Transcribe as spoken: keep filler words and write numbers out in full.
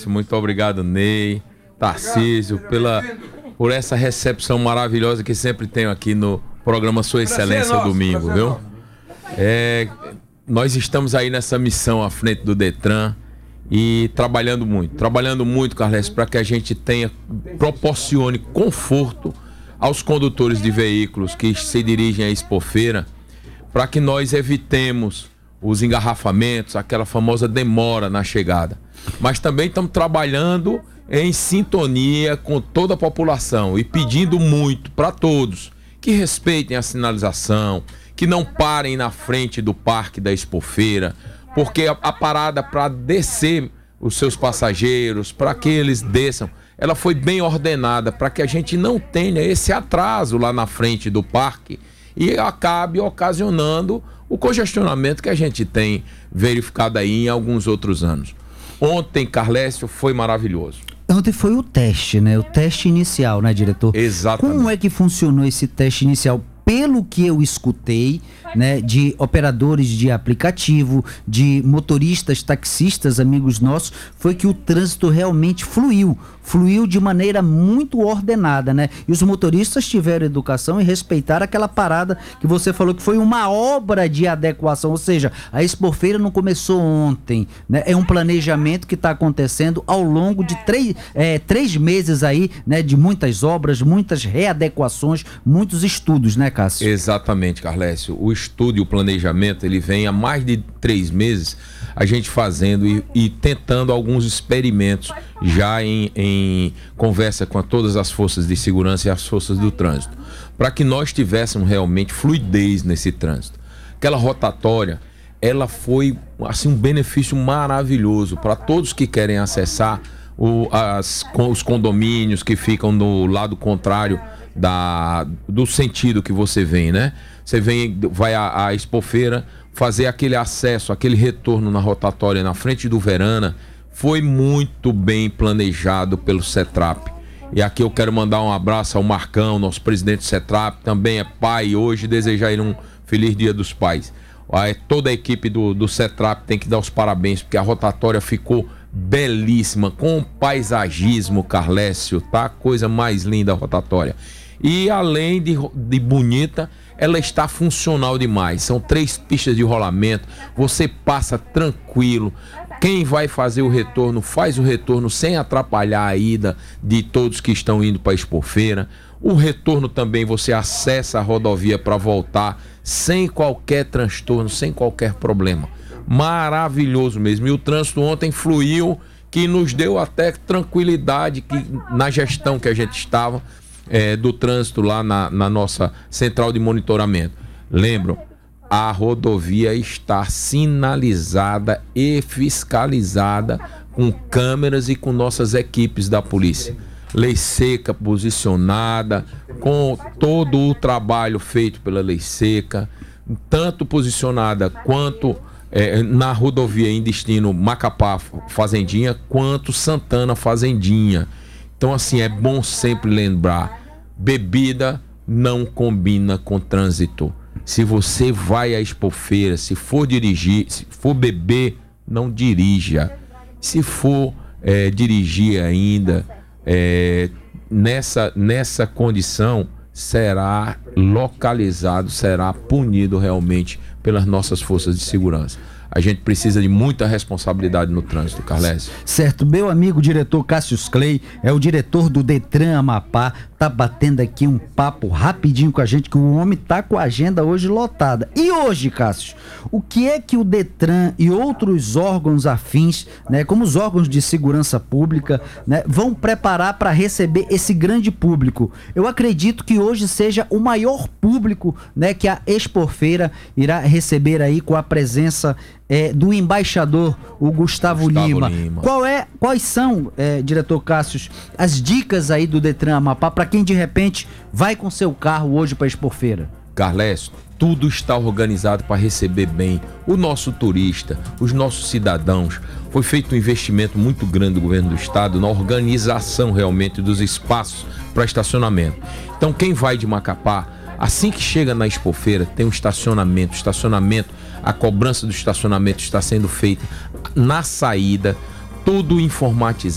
Carlécio, muito obrigado, Ney, Tarcísio, pela, por essa recepção maravilhosa que sempre tenho aqui no programa Sua Excelência Domingo, viu? É, nós estamos aí nessa missão à frente do Detran e trabalhando muito, trabalhando muito, Carlécio, para que a gente tenha, proporcione conforto aos condutores de veículos que se dirigem à Expofeira, para que nós evitemos os engarrafamentos, aquela famosa demora na chegada. Mas também estamos trabalhando em sintonia com toda a população e pedindo muito para todos que respeitem a sinalização, que não parem na frente do parque da Expofeira, porque a, a parada para descer os seus passageiros, para que eles desçam, ela foi bem ordenada para que a gente não tenha esse atraso lá na frente do parque e acabe ocasionando o congestionamento que a gente tem verificado aí em alguns outros anos. Ontem, Carlécio, foi maravilhoso. Ontem foi o teste, né? O teste inicial, né, diretor? Exatamente. Como é que funcionou esse teste inicial? Pelo que eu escutei, né, de operadores de aplicativo, de motoristas, taxistas, amigos nossos, foi que o trânsito realmente fluiu, fluiu de maneira muito ordenada, né? E os motoristas tiveram educação e respeitaram aquela parada que você falou que foi uma obra de adequação, ou seja, a Expofeira não começou ontem, né? É um planejamento que está acontecendo ao longo de três, é, três meses aí, né, de muitas obras, muitas readequações, muitos estudos, né, Cássio? Exatamente, Carlécio. O estudo e o planejamento, ele vem há mais de três meses a gente fazendo e, e tentando alguns experimentos já em, em conversa com a, todas as forças de segurança e as forças do trânsito, para que nós tivéssemos realmente fluidez nesse trânsito. Aquela rotatória, ela foi assim um benefício maravilhoso para todos que querem acessar o, as, os condomínios que ficam no lado contrário da, do sentido que você vem, né? Você vem, vai à, à Expofeira, fazer aquele acesso, aquele retorno na rotatória na frente do Verana, foi muito bem planejado pelo CETRAP. E aqui eu quero mandar um abraço ao Marcão, nosso presidente do CETRAP, também é pai hoje, desejar ele um feliz Dia dos Pais. Toda a equipe do, do CETRAP tem que dar os parabéns, porque a rotatória ficou belíssima, com paisagismo, Carlécio, tá? Coisa mais linda a rotatória. E além de, de bonita, ela está funcional demais. São três pistas de rolamento, você passa tranquilo. Quem vai fazer o retorno, faz o retorno sem atrapalhar a ida de todos que estão indo para a Expofeira. O retorno também, você acessa a rodovia para voltar sem qualquer transtorno, sem qualquer problema. Maravilhoso mesmo. E o trânsito ontem fluiu, que nos deu até tranquilidade que, na gestão que a gente estava, é, do trânsito lá na, na nossa central de monitoramento. Lembram, a rodovia está sinalizada e fiscalizada com câmeras e com nossas equipes da polícia. Lei seca posicionada, com todo o trabalho feito pela lei seca, tanto posicionada quanto é, na rodovia em destino Macapá Fazendinha, quanto Santana Fazendinha. Então, assim, é bom sempre lembrar, bebida não combina com trânsito. Se você vai à Expofeira, se for dirigir, se for beber, não dirija. Se for é, dirigir ainda, é, nessa, nessa condição, será localizado, será punido realmente pelas nossas forças de segurança. A gente precisa de muita responsabilidade no trânsito, Carlécio. Certo, meu amigo diretor Cássio Clay, é o diretor do Detran Amapá, tá batendo aqui um papo rapidinho com a gente, que o homem tá com a agenda hoje lotada. E hoje, Cássio, o que é que o Detran e outros órgãos afins, né, como os órgãos de segurança pública, né, vão preparar para receber esse grande público? Eu acredito que hoje seja o maior público, né, que a Expofeira irá receber aí com a presença É, do embaixador, o Gustavo, Gustavo Lima. Lima. Qual é, quais são, é, diretor Cássio, as dicas aí do Detran Amapá para quem de repente vai com seu carro hoje para a Expofeira? Carlécio, tudo está organizado para receber bem o nosso turista, os nossos cidadãos. Foi feito um investimento muito grande do governo do estado na organização realmente dos espaços para estacionamento. Então, quem vai de Macapá, assim que chega na Expofeira, tem um estacionamento, estacionamento, a cobrança do estacionamento está sendo feita na saída, tudo informatizado.